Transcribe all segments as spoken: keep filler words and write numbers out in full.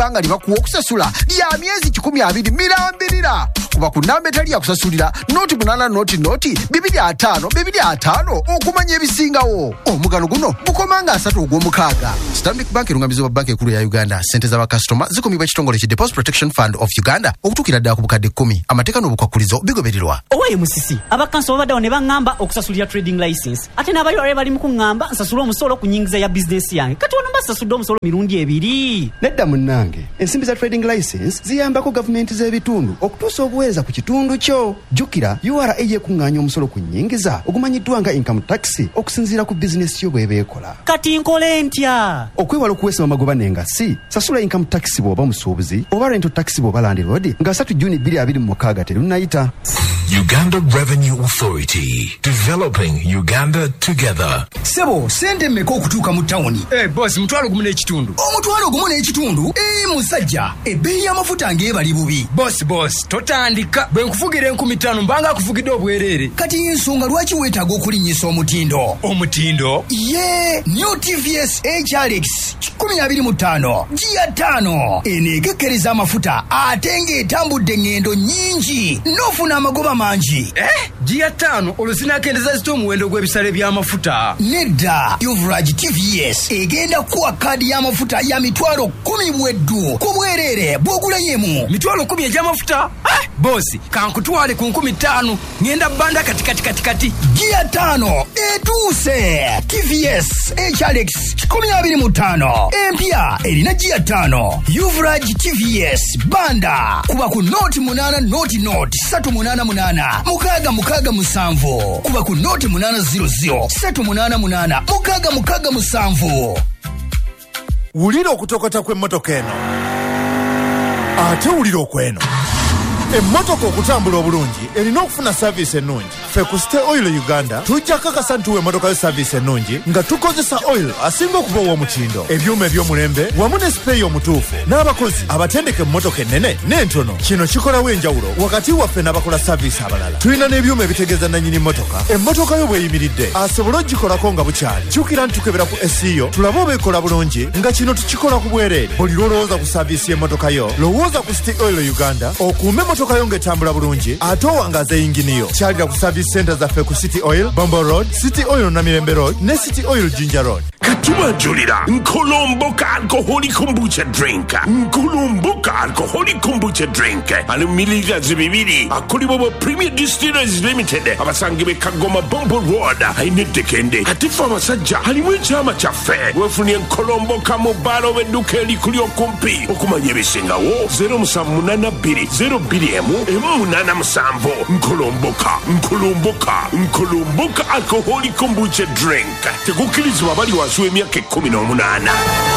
banga libakuwa okusasula lya myezi kikumi abiri mirambirira kuba ku namba etali yakusasulira noti munana noti noti bibiri ataano bibiri ataano okumanya ebisingawo. Omugalo guno gukomanga asatu ogw'omukaaga. Stanbic Bank erungamizi wa banka ekulu ya Uganda. Sente z'abakasitoma zikumibwa ekitongole ki Deposit Protection Fund of Uganda okutuukira ddala ku bukadde kkumi. Amateeka n'obukwakulizo bigobererwa. Owaye musisi abakanso babaddewo ne baŋŋamba okusasulira trading license ate n'abalala bali mu kuŋŋamba nsasula omusolo ku nnyingiza ya bizinesi yange kati ono mbasasudde omusolo mirundi ebiri. Nedda munnange ensimbi za trading license ziyambako gavumenti z'ebitundu okutuusa obuweereza ku kitundu kyo. Jjukira U R A yekuŋŋaanya omusolo ku nnyingiza ogumanyiddwa nga income tax okusinziira ku bizinesi yo bw'eba ekola. Kati nkole ntya? Okwewala okuweesa amagoba n'engassi sasula income tax bw'oba musuubuzi oba rental tax bw'oba landlord nga satu Juni bbiri abiri mu mukaaga terunnayita. Uganda Revenue Authority, developing Uganda together. Sebo, sente mmeka okutuuka mu tawuni? Eh, boss, mutwalo gumu n'ekitundu. Omutwalo gumu n'ekitundu? Eh, musajja, ebbeeyi y'amafuta ng'ebali bubi. Boss, boss, totandika. Bwe nkufugira enkumi ttaano mbanga akufugidde obwereere. Kati ensonga lwaki weetaaga okulinnyisa omutindo? Omutindo? Ye, New T V S H R X kikumi abiri mu ttaano Gia ttaano eneegekkereza amafuta ate ng'etambudde ngendo nnyingi n'ofuna amagoba mangi. Eh, Gia ttaano olwo sinaakendeza zita omuwendo gw'ebisale by'amafuta. Nedda, Uvrage T V S egenda kuwa kaadi y'amafuta ya mitwalo kumi bweddu ku bwereere bw'ogulayo. Mitwalo kumi egy'amafuta? Eh, bosi, kankutwale ku nkumi ttaano ngenda banda kati kati kati kati. Gia ttaano etuuse. T V S H R X kikumi abiri mu ttaano empya erina Gia ttaano. Uvrage T V S banda kuba ku noti munana noti noti satu munana munana mukaaga mukaaga musanvu kuba ku noti munana ziro ziro satu munana munana mukaaga mukaaga musanvu. Wulira okutokota kw'emmotoka eno ate wulira okweno. Emmotoka okutambula obulungi erina okufuna service ennungi. Ffe ku City Oil Uganda tujja kakasa ntuwa emmotoka yo service ennungi nga tukozesa oil asinga okuba ow'omutindo, ebyuma eby'omulembe wamu ne sipeeyi omutuufu n'abakozi abatendeka emmotoka ennene n'entono. Kino kikolawo enjawulo wakati waffe n'abakola service abalala. Tulina n'ebyuma ebitegeeza nannyini mmotoka emmotoka yo bw'eyimiridde asobole ogikolako nga bukyali. Jjukira nti tukebera ku S E O tulabe oba ekola bulungi nga kino tukikola ku bwereere. Buli lw'olowooza ku service y'emmotoka yo lowooza ku City Oil Uganda okuume emmotoka yo ng'etambula bulungi ate owangaza yingini yo. Kyalira ku service center zaffe ku City Oil, Bombo Road, City Oil Namirembe Road ne City Oil Jinja Road. Katubajulira Nkolomboka Alcoholic Kombucha Drink. Nkolomboka Alcoholic Kombucha Drink. Ali mililita bibiri akolibwa bo Premier Distillers Limited abasangibe Kagoma Bombo Road ainedekende. Atifa masajja alimu ekyama kyaffe wefunye Nkolomboka mu balo bedduka erikuli okumpi okumanya ebisingawo zero musanvu munana bbiri zero bbiri emu emu munana musanvu. Nkolomboka Nkolomboka Nkolomboka Alcoholic Kombucha Drink. Tegukirizibwa bali wansi w'emyaka ekkumi n'omunaana.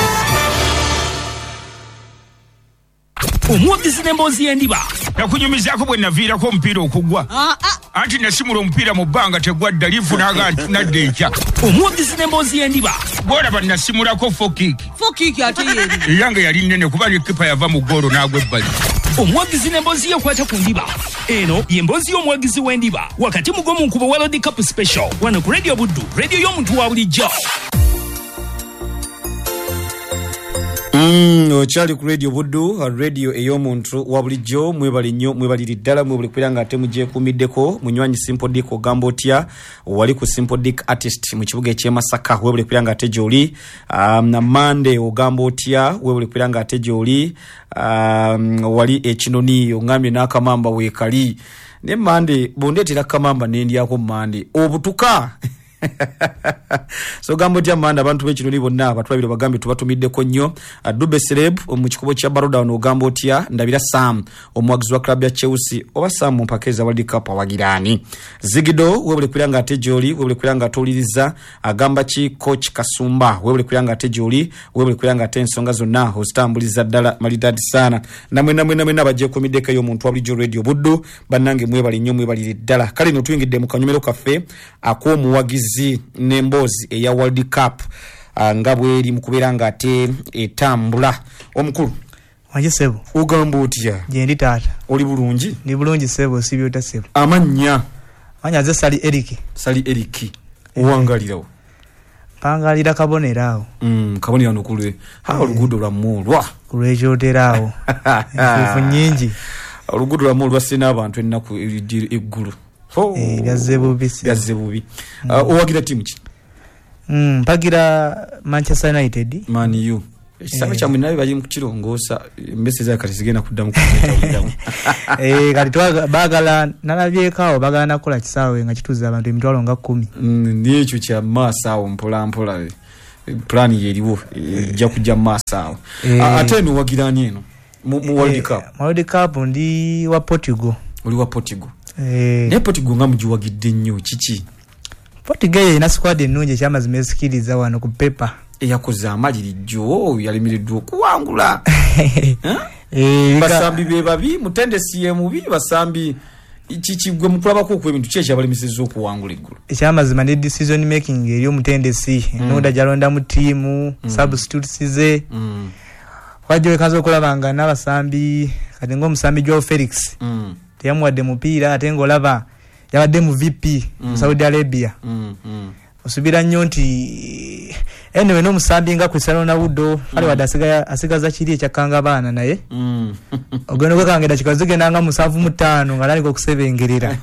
Omuwagizi n'emboozi y'endiba nakunyumizaako bwe naviirako omupiira okugwa anti nasimula omupiira mu bbanga tegwadda lifunaaga nti nadda ekya. Omuwagizi n'emboozi y'endiba bw'olaba nasimulako fokiiki fokiiki ate yeeri eyange yali nnene kuba ekipa yava mu ggoolo n'agwa ebbali. Omuwagizi n'emboozi y'ekwata ku ndiba eno y'emboozi y'omuwagizi w'endiba wakati mu gwo mu nkubo wa World Cup Special wano ku Radio Buddu, radio y'omuntu wa bulijjo. Mm, ochali ku Radio Buddu, radio ey'omuntu wa bulijjo. Mwebali nnyo, mwebaliri ddala, mwebali kubeera nga ate mugyekuumiddeko. Munywanyi Simple Dick ogamba otya? Wali ku Simple Dick Artist mu kibuga eky'e Masaka, webali kubeera nga ate gy'oli. Um, na Monday ogamba otya? Webali kubeera nga ate gy'oli. Um, wali ekinoni ongambye n'akamamba weekali. Ne Monday bondeetera kamamba n'endyako Monday obutuka. So gambo tya manda abantu b'ekiroli bonna abatwabire bagambe tubatumiddeko nnyo. Dube Celeb mu kikubo kya Baroda ono ogambo tya ndabira Sam omuwagizi wa club ya Chelsea oba Sam mpakeza World Cup awagirani. Zigido webule kulanga ate joli webule kulanga atoliriza agamba ki coach Kasumba webule kulanga ate joli webule kulanga ate ensonga zonna ozitambuliza ddala malidadi sana. Namwe namwe namwe nabaje ku mideka yo muntu wa bulijjo Radio Buddu bannange mwebali nnyo mwebali ddala. Kale no tuyingidde mu kanyomero kaffe ak'omuwagizi n'emboozi eya World Cup nga bweri mukubera nga ate etambula. Omukulu wanje sebo ugamba otya? Jendi tata oli bulungi? Ni bulungi sebo sibyota sebo. Amanya anya ze Sali Eric. Sali Eric uwangalirawo pangalira kabonera awo mm kabonera nokulwe ha oluguudo lwa mulwa kulwejotera awo efu nyingi oluguudo lwa mulwa sina abantu ennaku eggulu oh yazze bubi yazze bubi owagira timu ki mm mpagira Manchester United Man U Sabe cha mwinawe bali mkuchirongosa mbese za kati zigenda kuddamu kuzetamu eh kati twa bagala nalabyekawo bagala nakola kisawe nga kituza abantu emitwalo nga kumi mm, nicho kya masawo mpola mpola plan yeriwo ejja kujja masawo e, ate no wagirani eno mu, mu World Cup e, World Cup ndi wa Portugal oli wa Portugal eh ne Portugal nga mujiwagidde nnyo kiki Portugal ina squad ennungi kyama zimeskiliza wano ku paper eyakoze amajiri jo yalimiridde okuwangula eh basambi be babi mutende C M B basambi ikikigwe mukulaba ko ku ebintu kye kyabalimisiza okuwangula eggulu ekyamazima ne decision making eri omutende C mm. noda jalonda mu team mm. substitutes ze mm. wajo kazo kulabanga n'abasambi kati ngo musambi Jo Felix mm. teyamwadde mupiira ate ngo laba yabadde mu V P mm. Saudi Arabia mm. mm. osubira nnyo nti anyway no musambi nga Cristiano Ronaldo ali wadasiga asigaza kiri ekyakanga baana naye mm. ogeno ko kangeda kikazuge nanga musavu mutano ngalali ko kusebengerera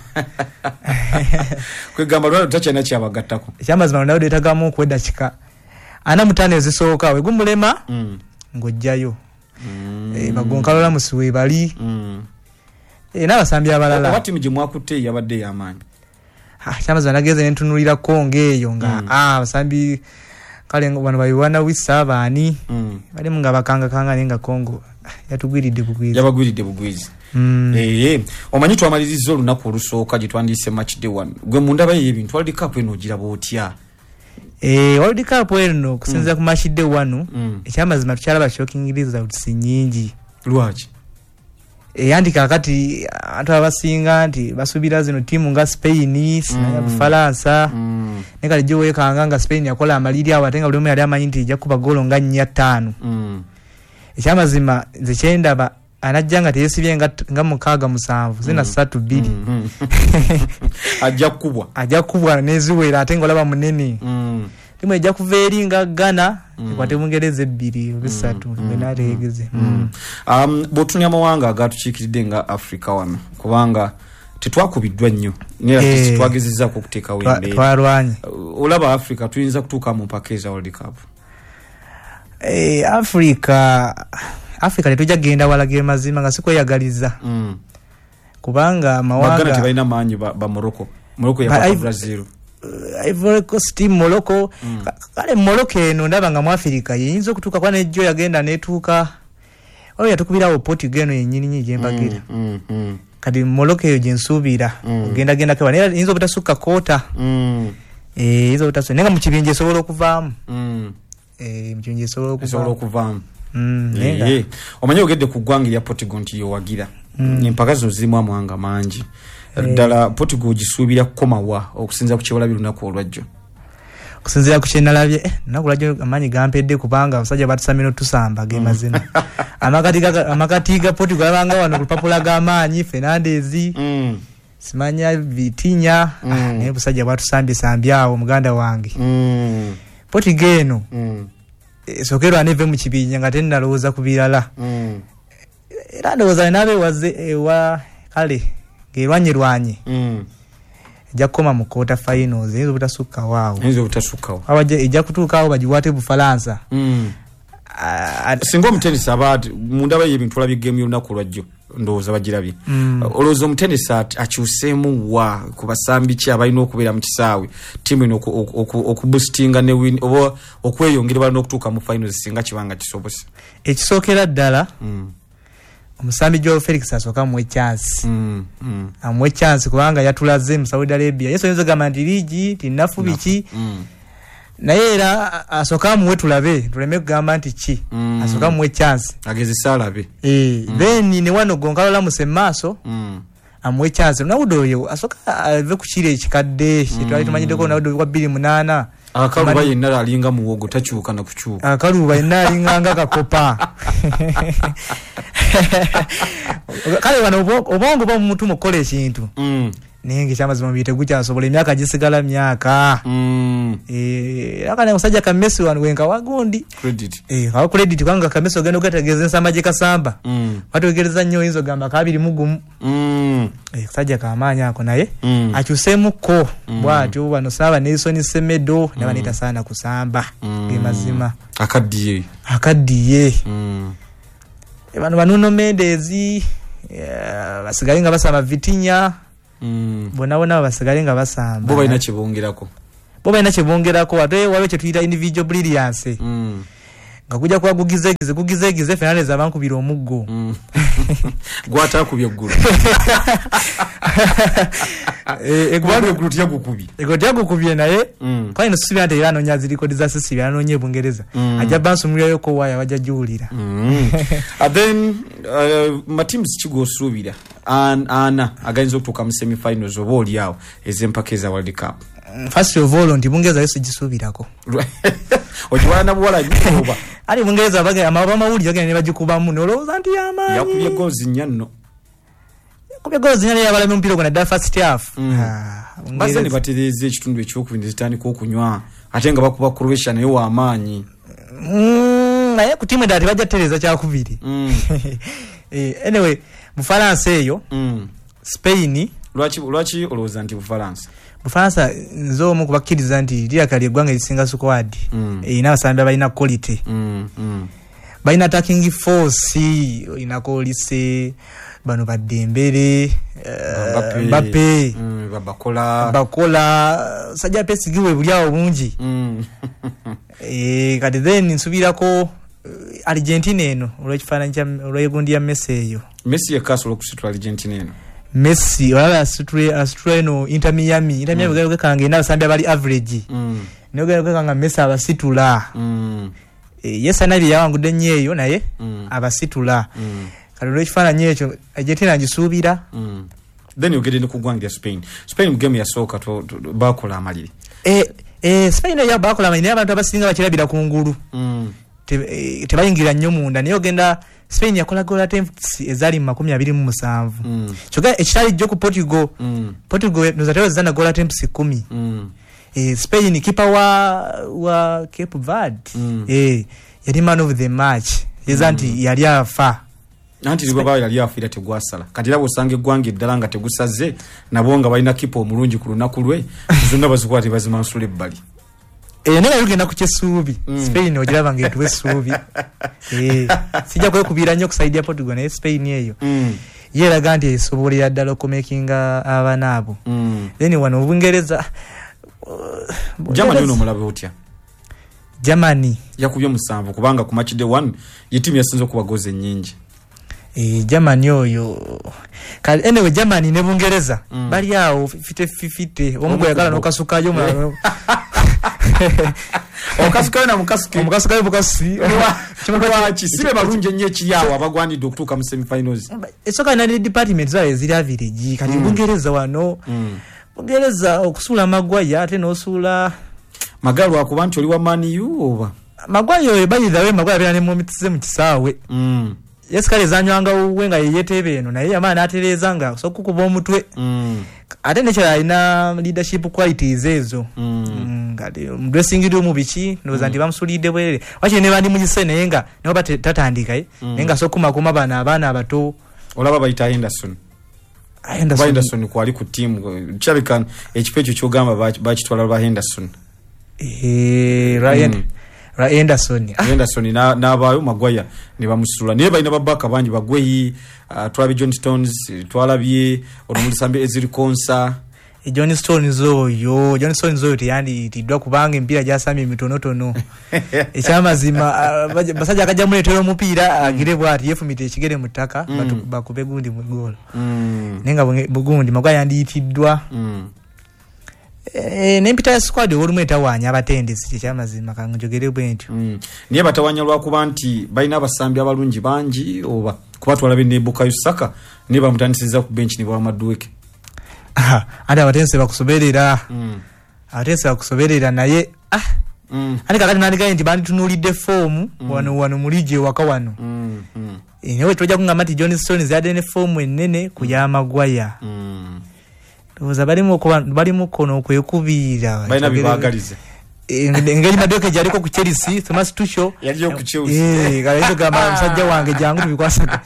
kwe gamba lwa tacha na kyabagattako ekyamazima Ronaldo etagamu kweda kika ana mutane zisooka we gumulema mm. ngojjayo mm. e bagonkalola musiwe bali mm. e nabasambi abalala wati mujimwakutte yabadde yamanyi ah kyamazima nageze nentunulira konge eyo nga mm. ah basambi kale ngo bano bayiwana wisaba ani mm. bali munga bakanga kanga nenga Kongo yatugwiridde bugwizi yabagwiridde bugwizi mm. eh eh omanyi twamalizizo lunaku olusooka gitwandise match day one gwe mundaba y'ebintu World Cup eno giraba otya eh World Cup eno kusinza mm. ku match day one mm. ekyamazima tukyalaba shocking results nyingi lwachi e yandika kati atu abasinga nti basubira zino timu nga Spain na mm. Faransa mm. nekali jo wekanga nga Spain yakola amaliri awo atenga buli omu yali amanyi nti ijja kuba golo nga nnya ttaano mm. ekyamazima nze kyendaba anajjanga teyesibye nga, nga mukaaga musanvu zina mm. ssatu bbiri mm. ajja kubwa ajja kubwa neziwera ate nga olaba munene mm. timu ejja kuva eri nga Ghana mm. ekwate Bungereza ebbiri bisatu mm. benategeze mm. mm. um botunya mawanga agatukikiridde nga Africa wano kubanga tetwakubiddwa nnyo nera e, twagezezza ko kuteeka wembe twarwanye uh, olaba Africa tuyinza kutuuka mu mpakeza World Cup eh Africa Africa letujja genda walage mazima nga sikweyagaliza mm. kubanga mawanga magana tibaina manyi ba, ba Morocco Morocco ya Brazil Ivory Coast team Morocco mm. kale Morocco eno ndaba nga mu Africa yinzo kutuka kwa nejo yagenda netuka wao yatukubirawo Portugal eno yenyini nyije mbagira mm, mm, mm. kadi Morocco yo jensubira mm. genda genda kwa nera yinzo butasuka kota mm. eh yinzo butasu nenga mukibinje sobolo okuvaamu mm. eh mukibinje sobolo okuvaamu sobolo okuvaamu mm nenga eh omanyi ogedde ku ggwanga ya Portugal nti yo wagira mm. empaka zo zimu amwanga mangi dala Portugal gisuubira komawa okusinza ku kyewala birunako olwajjo kusinzira ku kyenalabye eh nakulajjo amanyi gampedde kubanga abasajja batusamino tusamba ge mazina amakatiga amakatiga Portugal abanga wano ku papula ga manyi Fernandez mm. simanya Vitinha mm. ah, ne busajja batusambye sambyawo muganda wange mm. Portugal eno mm. e, sokero aneve mu kibinya ngate nalowooza kubirala mm. era ndowooza nabe waze ewa kale gerwanye rwanye mm. jakoma mu quarter finals ezo butasuka wao ezo butasuka wao abaje ejja kutuka aho bajiwate bu Faransa mm. uh, singo mtennis abad mundaba yebintu labye game yonako lwajjo ndoza bagirabye mm. uh, olozo mtennis akyusemu wa kubasambi ki abalina okubeera mu kisaawe timu ino okuboostinga ne win obo okweyongera balina okutuuka mu finals singa kibanga kisobose ekisookera ddala mm. omusambi Jo Felix asoka mu chance mm, mm. amwe chance kubanga yatulaze mu Saudi Arabia yeso yenzo gamandi ligi tinafu biki mm. naye era asoka mu wetulabe tuleme kugamba nti ki mm. asoka mu chance ageze salabe eh mm. then ne wano gonkalola mu semaso mm. amwe chance na udoyo asoka ave kuchire ekikadde mm. twali tumanyide ko na udoyo kwa bbiri munana akaluba yenna alinga muwogo tachuka na kuchuka akaluba yenna alinga nga kakopa kale wano obongo ba muntu mukole ekintu mm. ningi kyamazima biyite gukyasobola emyaka gisigala myaka mm. eh akane musajja kamesi wanu wenka wagundi credit eh ha credit kwanga kamesi ogenda ogategeza ensamba gye kasamba mm. batogereza nnyo inzo gamba kabiri mugumu mm. eh musajja kamanya ako naye mm. akyusemuko mm. bwatyo bano saba Nelson Semedo mm. nabanita sana kusamba mm. ge mazima akaddiye akaddiye mm. bano banuno Mendezi basigale nga basamba Vitinya mm. bona bona basigale nga basamba bo balina kibongerako bo balina kibongerako ate waliwo kye tuyita individual brilliance mm. nga kujja kuba gugizegize gugizegize finale za bankubira omuggo mm. gwata kubye ggulu eh egwabye ggulu tya gukubi ego tya gukubye naye mm. kwa ino sibya ate yana nyazi record za sisi bya nonye bungereza mm. ajja bansu mulyo ko waya wajja juulira mm. and then uh, ma teams kigo subira an ana againzo kutoka mu semi finals oboli yao ezempaka za World Cup. First of all ndi bungereza yose gisubirako ojiwana bwala nyoba ali bungereza baga amaba mawuli yagene ne bagikuba mu noloza anti yamani yakubye goals nyanno kubye goals nyane yabala mu mpiro gona da first half mm. ah basa ni batereze ekitundu ekyokubindi zitani ko kunywa ate nga bakuba Croatia nayo wa amanyi mm naye ku timu ndati bajja tereza kya kubiri mm. eh anyway mu France eyo mm. Spain lwachi lwachi oloza anti mu France Bufaransa nzo mu kubakiriza nti lya kali gwanga lisinga squad mm. e ina basamba balina quality mm. mm. balina attacking force ina kolise bano badembere uh, Mbappe mm. babakola bakola sajja pesi giwe bulyawo bungi mm. e kati then nsubirako uh, Argentina eno olwekifana kya olwegundi ya Messi eyo Messi yakasolo kusitwa Argentina eno Messi wala asitwe asitwe no Inter Miami Inter Miami mm. kange na basambya bali average mm. noga kanga Messi abasitula mm. e, yes anabi yawangu denyeyo naye mm. abasitula mm. kalolo kifana nyecho Argentina gisubira mm. then you get in kugwangira Spain Spain game ya soka to, to, to bakola amaliri eh eh Spain ya bakola amaliri abantu abasinga bakirabira ku ngulu mm. te e, tebayingira nnyo munda niyo genda Spain yakola goal attempts ezali makumi abiri mu musanvu mm. choga ekitali jjo ku Portugal mm. Portugal nozatero zana goal attempts kumi mm. eh Spain kipa wa wa Cape Verde mm. eh yali man of the match yezanti mm. yali afa nanti libaba yali afira tegwasala kati labo sange gwange dalanga tegusaze nabonga balina kipa omulungi ku lunaku lwe zonna bazikwati bazimansule bali eh nega yugenda ku kyesuubi mm. Spain ogiraba ngetuwe suubi eh sijja kwe kubira nnyo kusaidia Portugal na Spain eyo mm. yera gandi esobole ya dalo komekinga abanabo mm. then wano Bungereza uh, Germany no mulabe otya Germany yakubye musanvu kubanga ku match day one yitimu yasinzo kuba goze nyingi eh Germany oyo kali anyway Germany ne Bungereza mm. bali awo fifty fifty omugo yakala nokasukayo mulalo okasukayo na mukasuke omukasukayo bukasi kimwa kisibe balunje nye kiyawa abagwani dokutuka mu semi finals esoka na department zawe ziri average kali mm. Bungereza wano mm. Bungereza okusula Magwaya ate nosula Magalu akubantu oli wa Man U oba Magwaya oyo bayi dawe Magwaya bera ne mu mitize mu kisawe mm. yes kale zanywanga wenga yeyetebe eno naye amana atereza nga so kukuba omutwe mm. ate ne kya ina leadership qualities ezo mm. ngati mm, dressing room mu bichi noza ndi bamsulide bwere wache ne bandi mu kisene yenga ne bate tatandika eh mm. nenga so kuma kuma bana abana abato olaba bayita Henderson Henderson Henderson ko ali ku team Charikan ekipecho kyogamba bakitwala ba Henderson eh Ryan mm. Ra Henderson Henderson na nabayo Magwaya ne bamusula ne bayina babaka bangi bagweyi uh, twabi John Stones twalabye olumulisambe eziri konsa e John Stones oyo John Stones oyo yandi tidwa kubanga empira jasami mitonotono ekyamazima uh, basaja akaja muletero mupira agire mm. bwati yefumite ekigere mutaka mm. batu bakube gundi mu goal mm. nenga bugundi Magwaya yandiyitiddwa mm. eh nempita squad olumeta wanya abatendesi kyamazima kanjogere bwentyo mm. niye batawanya lwa kuba nti balina abasambi abalungi bangi oba kuba twalabe ne Bukayo Saka ne bamutandisiza ku bench ne bwa Madueke ah anda abatense bakusoberera mm. abatense bakusoberera naye ah mm. ani kakati nani gaye nti bandi tunulide form mm. wano wano mulije waka wano mm. mm. enewe toja kungamba nti John Stones yade ne form enene ku ya Magwaya mm. toza balimu okuba balimu kono okwekubira balina bibagalize engeri madoke jaliko ku Chelsea Thomas Tuchel yaliyo ku Chelsea eh galizo gamba musajja wange jangu tubikwasa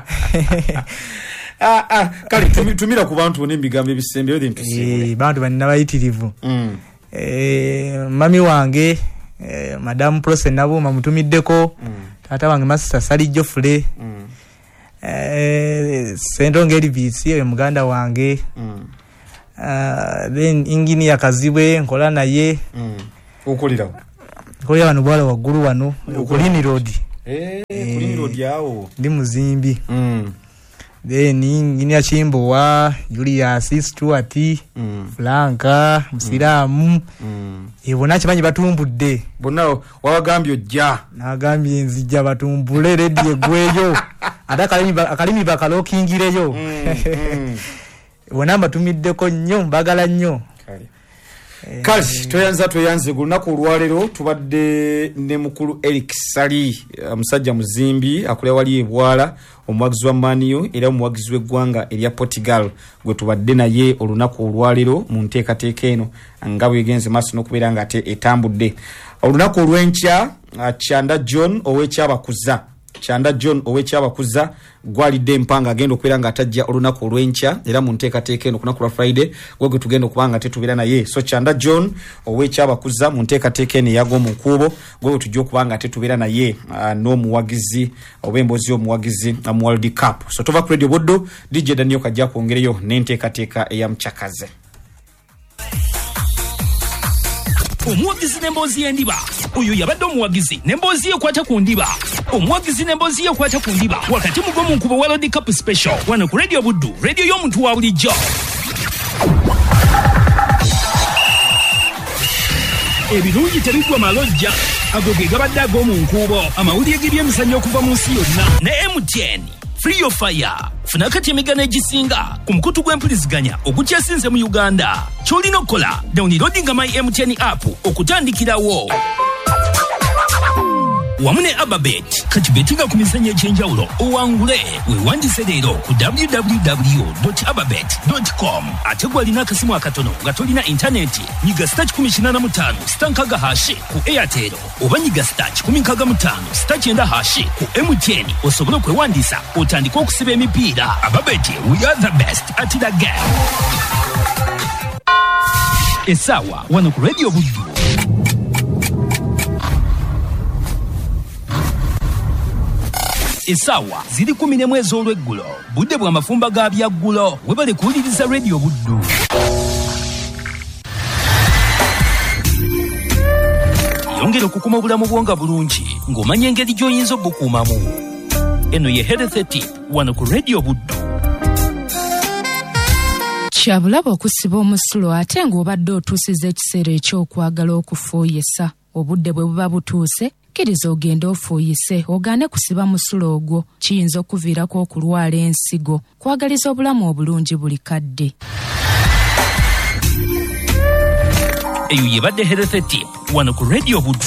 ah ah kali tumira ku bantu n'embigambo ebisembe yodi mpisi eh bantu banina bayitirivu mm. eh mami wange eh, madam Prose nabo mamutumiddeko mm. tata wange Master Sali Jofule mm. eh Sendo ngeri bisi e muganda wange mm. uh, then engineer Kazibwe nkola naye mm. okulira koya wano bwala waguru wano Kulini Road eh Kulini Road yao ndi muzimbi mm. then engineer Chimbo wa Julius Stuart mm. Franka Musiramu mm. ebona kimanyi batumbudde bonna wabagambye ojja nagambye nzijja batumbule ready egweyo ata kalimi akalimi bakalokingireyo mm, mm. Wona mbatumiddeko nnyo mbagala nnyo kale eh, kale toyanza toyanze gulunaku olwalero tubadde ne mukulu Eric Sali musajja muzimbi akulya wali ebwala omwagizi wa Maniyo era omwagizi w'eggwanga erya Portugal gwe tubadde naye olunaku olwalero mu nteekateeka eno nga bwegenze maaso n'okubeera nga ate etambudde olunaku olw'enkya Kyanda John ow'ekyabakuza Kyanda John ow'ekyabakuza gwalidde empanga agenda okubeera nga atajja olunaku olw'enkya era mu nteekateeka eno kunaku lwa Friday gwegwe tugenda okuba nga tetubeera naye so Kyanda John ow'ekyabakuza mu nteekateeka eno eyaga omukuubo gwegwe tujja okuba nga tetubeera naye uh, n'omuwagizi oba emboozi y'omuwagizi mu World Cup so tova ku Radio Buddo D J Daniel kajja kwongereyo n'enteekateeka eyamukyakaze omuwagizi n'emboozi y'endiba oyo yabadde omuwagizi n'emboozi yekwata ku ndiba omuwagizi n'emboozi yekwata ku ndiba wakati mugomu nkubo wa World Cup Special wano ku Radio Buddu radio y'omuntu wa bulijjo ebirungi tebiggwa malojja ago ge gabadde ag'omu nkubo amawulire g'ebyemizannyo okuva mu nsi yonna ne M T N Free your fire. Funa kati emigano egisinga ku mukutu gw'empuliziganya ogukyasinze mu Uganda. Ky'olina okukola downloadinga my M T N app okutandikirawo. Wamu ne Ababet kati betinga ku mizannyo egy'enjawulo owangule weewandise leero ku w w w dot ababet dot com ate gwalina akasimu akatono nga tolina intaneti nyiga star kumi na ttaano star nkaga hashi ku Airtel oba nyiga star kumi na ttaano star kyenda hashi ku M T N osobole okwewandiisa otandika okusiba emipiira. Ababet, we are the best at the game. Esawa wano ku Radio Buddu. Esawa ziri kumi n'emu ez'olweggulo budde bwa mafumba ga byaggulo webale kuwuliriza Radio Buddu. Yongera okukuma obulamu bwonga bulungi ng'omanya engeri gy'oyinza obukuumamu. Eno ye Health Tip wano ku Radio Buddu. Kyabulaba okusiba omusulo ate ng'obadde otuusiza ekiseera eky'okwagala okufuuyisa obudde bwe buba butuuse kkiriza ogenda ofuuyise ogaane kusiba musulo ogwo kiyinza okuviirako okulwala ensigo kwagaliza obulamu obulungi buli kadde. Eyo yebadde Health Tip wano ku Radio Buddu.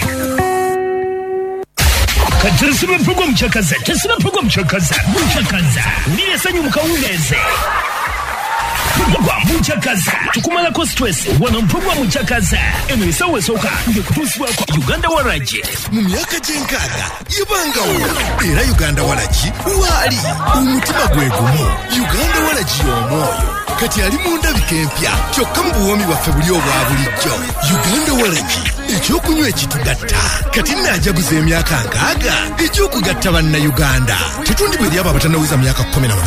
Kateresibe mpugo mchakaza teresibe mpugo mchakaza mchakaza ndiye sanyu mkawuleze Mpugwa mchakaza tukumalako stress wana mpugwa mchakaza eno isawe soka nge kutusibwa kwa Uganda Waraji mu myaka jenkaga yibangawo era Uganda Waraji wali umutima gwegumu Uganda Waraji omwoyo kati ali munda bikempya kyokka mu buwomi bwaffe buli obwa bulijjo Uganda Waraji ekyokunywa ekitugatta kati najaguza emyaka nkaaga ekyokugatta banna Uganda tetundi bwe lyaba abatanawiza myaka kumi na